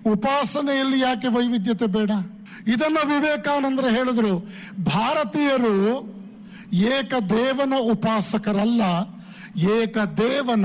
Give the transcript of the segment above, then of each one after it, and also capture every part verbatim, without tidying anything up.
ಉಪಾಸನೆಯಲ್ಲಿ ಯಾಕೆ ವೈವಿಧ್ಯತೆ ಬೇಡ? ಇದನ್ನ ವಿವೇಕಾನಂದರು ಹೇಳಿದ್ರು. ಭಾರತೀಯರು ಏಕದೇವನ ಉಪಾಸಕರಲ್ಲ, ಏಕದೇವನ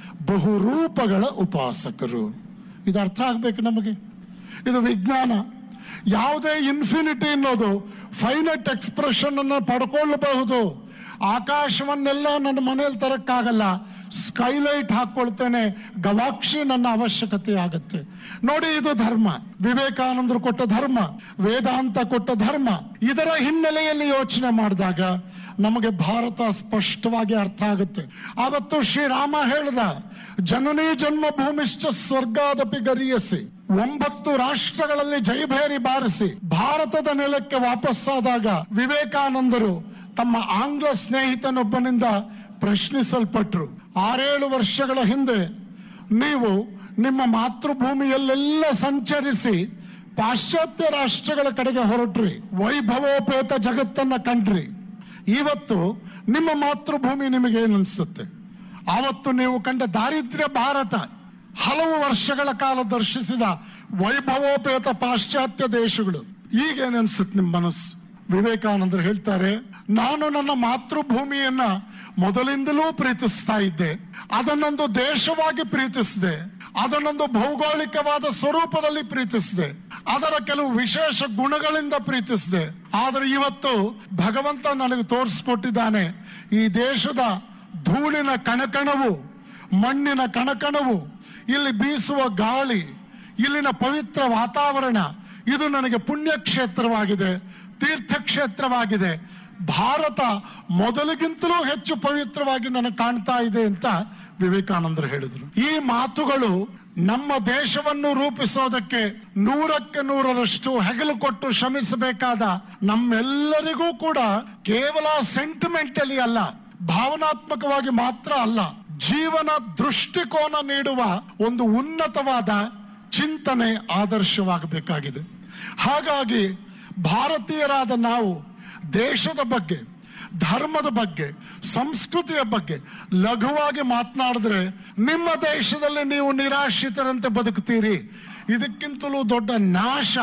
ಬಹುರೂಪಗಳ ಉಪಾಸಕರು. ಇದು ಅರ್ಥ ಆಗ್ಬೇಕು ನಮಗೆ. ಇದು ವಿಜ್ಞಾನ. ಯಾವುದೇ ಇನ್ಫಿನಿಟಿ ಅನ್ನೋದು ಫೈನಟ್ ಎಕ್ಸ್ಪ್ರೆಷನ್ ಅನ್ನು ಪಡ್ಕೊಳ್ಳಬಹುದು. ಆಕಾಶವನ್ನೆಲ್ಲ ನನ್ನ ಮನೆಯಲ್ಲಿ ತರಕ್ಕಾಗಲ್ಲ, ಸ್ಕೈಲೈಟ್ ಹಾಕೊಳ್ತೇನೆ, ಗವಾಕ್ಷಿ ನನ್ನ ಅವಶ್ಯಕತೆ ಆಗುತ್ತೆ. ನೋಡಿ, ಇದು ಧರ್ಮ. ವಿವೇಕಾನಂದರು ಕೊಟ್ಟ ಧರ್ಮ, ವೇದಾಂತ ಕೊಟ್ಟ ಧರ್ಮ. ಇದರ ಹಿನ್ನೆಲೆಯಲ್ಲಿ ಯೋಚನೆ ಮಾಡಿದಾಗ ನಮಗೆ ಭಾರತ ಸ್ಪಷ್ಟವಾಗಿ ಅರ್ಥ ಆಗುತ್ತೆ. ಆವತ್ತು ಶ್ರೀರಾಮ ಹೇಳ್ದ, ಜನನಿ ಜನ್ಮ ಭೂಮಿಶ್ಚ ಸ್ವರ್ಗಾದಪಿ ಗರಿಯಸಿ. ಒಂಬತ್ತು ರಾಷ್ಟ್ರಗಳಲ್ಲಿ ಜೈಭೇರಿ ಬಾರಿಸಿ ಭಾರತದ ನೆಲಕ್ಕೆ ವಾಪಸ್ಸಾದಾಗ ವಿವೇಕಾನಂದರು ತಮ್ಮ ಆಂಗ್ಲ ಸ್ನೇಹಿತನೊಬ್ಬನಿಂದ ಪ್ರಶ್ನಿಸಲ್ಪಟ್ರು. ಆರೇಳು ವರ್ಷಗಳ ಹಿಂದೆ ನೀವು ನಿಮ್ಮ ಮಾತೃಭೂಮಿಯಲ್ಲೆಲ್ಲ ಸಂಚರಿಸಿ ಪಾಶ್ಚಾತ್ಯ ರಾಷ್ಟ್ರಗಳ ಕಡೆಗೆ ಹೊರಟ್ರಿ, ವೈಭವೋಪೇತ ಜಗತ್ತನ್ನ ಕಂಡ್ರಿ. ಇವತ್ತು ನಿಮ್ಮ ಮಾತೃಭೂಮಿ ನಿಮಗೇನು ಅನ್ಸುತ್ತೆ? ಆವತ್ತು ನೀವು ಕಂಡ ದಾರಿದ್ರ್ಯ ಭಾರತ, ಹಲವು ವರ್ಷಗಳ ಕಾಲ ದರ್ಶಿಸಿದ ವೈಭವೋಪೇತ ಪಾಶ್ಚಾತ್ಯ ದೇಶಗಳು, ಈಗೇನನ್ಸುತ್ತೆ ನಿಮ್ಮ ಮನಸ್ಸು? ವಿವೇಕಾನಂದರು ಹೇಳ್ತಾರೆ, ನಾನು ನನ್ನ ಮಾತೃಭೂಮಿಯನ್ನ ಮೊದಲಿಂದಲೂ ಪ್ರೀತಿಸ್ತಾ ಇದ್ದೆ, ಅದನ್ನೊಂದು ದೇಶವಾಗಿ ಪ್ರೀತಿಸಿದೆ, ಅದನ್ನೊಂದು ಭೌಗೋಳಿಕವಾದ ಸ್ವರೂಪದಲ್ಲಿ ಪ್ರೀತಿಸಿದೆ, ಅದರ ಕೆಲವು ವಿಶೇಷ ಗುಣಗಳಿಂದ ಪ್ರೀತಿಸಿದೆ. ಆದರೆ ಇವತ್ತು ಭಗವಂತ ನನಗೆ ತೋರಿಸ್ಕೊಟ್ಟಿದ್ದಾನೆ, ಈ ದೇಶದ ಧೂಳಿನ ಕಣಕಣವು, ಮಣ್ಣಿನ ಕಣಕಣವು, ಇಲ್ಲಿ ಬೀಸುವ ಗಾಳಿ, ಇಲ್ಲಿನ ಪವಿತ್ರ ವಾತಾವರಣ, ಇದು ನನಗೆ ಪುಣ್ಯಕ್ಷೇತ್ರವಾಗಿದೆ, ತೀರ್ಥಕ್ಷೇತ್ರವಾಗಿದೆ. ಭಾರತ ಮೊದಲಿಗಿಂತಲೂ ಹೆಚ್ಚು ಪವಿತ್ರವಾಗಿ ನನಗೆ ಕಾಣ್ತಾ ಇದೆ ಅಂತ ವಿವೇಕಾನಂದರು ಹೇಳಿದರು. ಈ ಮಾತುಗಳು ನಮ್ಮ ದೇಶವನ್ನು ರೂಪಿಸೋದಕ್ಕೆ ನೂರಕ್ಕೆ ನೂರರಷ್ಟು ಹೆಗಲು ಕೊಟ್ಟು ಶ್ರಮಿಸಬೇಕಾದ ನಮ್ಮೆಲ್ಲರಿಗೂ ಕೂಡ ಕೇವಲ ಸೆಂಟಿಮೆಂಟಲಿ ಅಲ್ಲ, ಭಾವನಾತ್ಮಕವಾಗಿ ಮಾತ್ರ ಅಲ್ಲ, ಜೀವನ ದೃಷ್ಟಿಕೋನ ನೀಡುವ ಒಂದು ಉನ್ನತವಾದ ಚಿಂತನೆ ಆದರ್ಶವಾಗಬೇಕಾಗಿದೆ. ಹಾಗಾಗಿ ಭಾರತೀಯರಾದ ನಾವು ದೇಶದ ಬಗ್ಗೆ, ಧರ್ಮದ ಬಗ್ಗೆ, ಸಂಸ್ಕೃತಿಯ ಬಗ್ಗೆ ಲಘುವಾಗಿ ಮಾತನಾಡಿದ್ರೆ ನಿಮ್ಮ ದೇಶದಲ್ಲಿ ನೀವು ನಿರಾಶ್ರಿತರಂತೆ ಬದುಕ್ತೀರಿ. ಇದಕ್ಕಿಂತಲೂ ದೊಡ್ಡ ನಾಶ,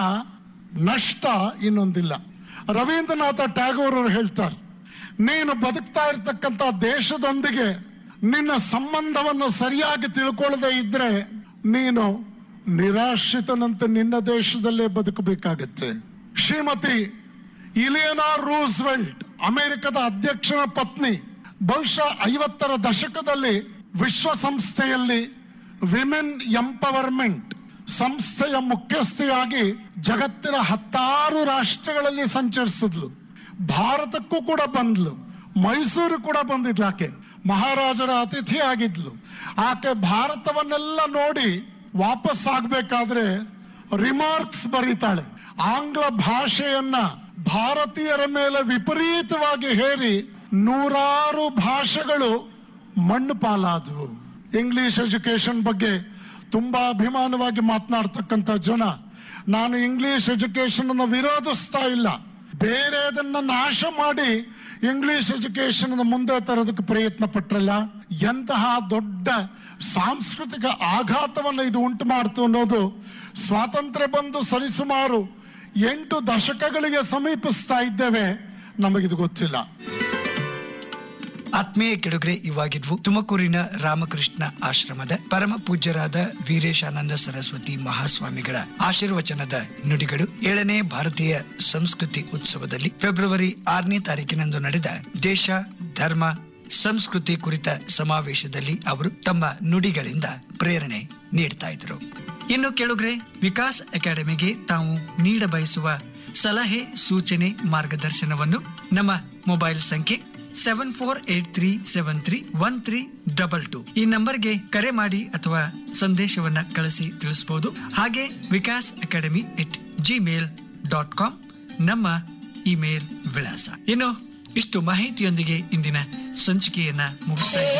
ನಷ್ಟ ಇನ್ನೊಂದಿಲ್ಲ. ರವೀಂದ್ರನಾಥ ಟ್ಯಾಗೋರ್ ಅವರು ಹೇಳ್ತಾರೆ, ನೀನು ಬದುಕ್ತಾ ಇರ್ತಕ್ಕಂಥ ದೇಶದೊಂದಿಗೆ ನಿನ್ನ ಸಂಬಂಧವನ್ನು ಸರಿಯಾಗಿ ತಿಳ್ಕೊಳ್ಳದೆ ಇದ್ರೆ ನೀನು ನಿರಾಶ್ರಿತನಂತೆ ನಿನ್ನ ದೇಶದಲ್ಲೇ ಬದುಕಬೇಕಾಗತ್ತೆ. ಶ್ರೀಮತಿ ಇಲಿಯನಾ ರೂಸ್ವೆಲ್ಟ್, ಅಮೆರಿಕದ ಅಧ್ಯಕ್ಷನ ಪತ್ನಿ, ಬಹುಶಃ ಐವತ್ತರ ದಶಕದಲ್ಲಿ ವಿಶ್ವಸಂಸ್ಥೆಯಲ್ಲಿ ವಿಮೆನ್ ಎಂಪವರ್ಮೆಂಟ್ ಸಂಸ್ಥೆಯ ಮುಖ್ಯಸ್ಥೆಯಾಗಿ ಜಗತ್ತಿನ ಹತ್ತಾರು ರಾಷ್ಟ್ರಗಳಲ್ಲಿ ಸಂಚರಿಸಿದ್ಲು. ಭಾರತಕ್ಕೂ ಕೂಡ ಬಂದ್ಲು, ಮೈಸೂರು ಕೂಡ ಬಂದಿದ್ಲು. ಆಕೆ ಮಹಾರಾಜರ ಅತಿಥಿ ಆಗಿದ್ಲು. ಆಕೆ ಭಾರತವನ್ನೆಲ್ಲ ನೋಡಿ ವಾಪಸ್ ಆಗ್ಬೇಕಾದ್ರೆ ರಿಮಾರ್ಕ್ಸ್ ಬರೀತಾಳೆ. ಆಂಗ್ಲ ಭಾಷೆಯನ್ನ ಭಾರತೀಯರ ಮೇಲೆ ವಿಪರೀತವಾಗಿ ಹೇರಿ ನೂರಾರು ಭಾಷೆಗಳು ಮಣ್ಣು ಪಾಲಾದವು. ಇಂಗ್ಲಿಷ್ ಎಜುಕೇಶನ್ ಬಗ್ಗೆ ತುಂಬಾ ಅಭಿಮಾನವಾಗಿ ಮಾತನಾಡ್ತಕ್ಕಂಥ ಜನ, ನಾನು ಇಂಗ್ಲಿಷ್ ಎಜುಕೇಶನ್ ಅನ್ನು ವಿರೋಧಿಸ್ತಾ ಇಲ್ಲ, ಬೇರೆದನ್ನ ನಾಶ ಮಾಡಿ ಇಂಗ್ಲಿಷ್ ಎಜುಕೇಶನ್ ಮುಂದೆ ತರೋದಕ್ಕೆ ಪ್ರಯತ್ನ ಪಟ್ರಲ್ಲ, ಎಂತಹ ದೊಡ್ಡ ಸಾಂಸ್ಕೃತಿಕ ಆಘಾತವನ್ನು ಇದು ಉಂಟು ಮಾಡ್ತು ಅನ್ನೋದು ಸ್ವಾತಂತ್ರ್ಯ ಬಂದು ಸರಿಸುಮಾರು ಎಂಟು ದಶಕಗಳಿಗೆ ಸಮೀಪಿಸ್ತಾ ಇದ್ದೇವೆ, ನಮಗಿದು ಗೊತ್ತಿಲ್ಲ. ಆತ್ಮೀಯ ಕೆಡುಗರೆ, ಇವಾಗಿದ್ವು ತುಮಕೂರಿನ ರಾಮಕೃಷ್ಣ ಆಶ್ರಮದ ಪರಮ ಪೂಜ್ಯರಾದ ವೀರೇಶಾನಂದ ಸರಸ್ವತಿ ಮಹಾಸ್ವಾಮಿಗಳ ಆಶೀರ್ವಚನದ ನುಡಿಗಳು. ಏಳನೇ ಭಾರತೀಯ ಸಂಸ್ಕೃತಿ ಉತ್ಸವದಲ್ಲಿ ಫೆಬ್ರವರಿ ಆರನೇ ತಾರೀಕಿನಂದು ನಡೆದ ದೇಶ, ಧರ್ಮ, ಸಂಸ್ಕೃತಿ ಕುರಿತ ಸಮಾವೇಶದಲ್ಲಿ ಅವರು ತಮ್ಮ ನುಡಿಗಳಿಂದ ಪ್ರೇರಣೆ ನೀಡ್ತಾ ಇದ್ರು. ಇನ್ನು ಕೆಡುಗರೆ, ವಿಕಾಸ್ ಅಕಾಡೆಮಿಗೆ ತಾವು ನೀಡ ಬಯಸುವ ಸಲಹೆ, ಸೂಚನೆ, ಮಾರ್ಗದರ್ಶನವನ್ನು ನಮ್ಮ ಮೊಬೈಲ್ ಸಂಖ್ಯೆ seven four eight three seven three one three double two ಈ ನಂಬರ್ಗೆ ಕರೆ ಮಾಡಿ ಅಥವಾ ಸಂದೇಶವನ್ನ ಕಳಿಸಿ ತಿಳಿಸಬಹುದು. ಹಾಗೆ ವಿಕಾಸ್ ಅಕಾಡೆಮಿ ಎಟ್ ಜಿಮೇಲ್ ಡಾಟ್ ಕಾಮ್ ನಮ್ಮ ಇಮೇಲ್ ವಿಳಾಸ. ಇನ್ನು ಇಷ್ಟು ಮಾಹಿತಿಯೊಂದಿಗೆ ಇಂದಿನ ಸಂಚಿಕೆಯನ್ನ ಮುಗಿಸ್ತಾ